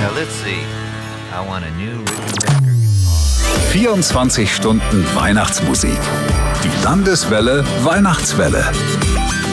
let's see. I want a new Rickenbacker. 24 Stunden Weihnachtsmusik. Die Landeswelle Weihnachtswelle.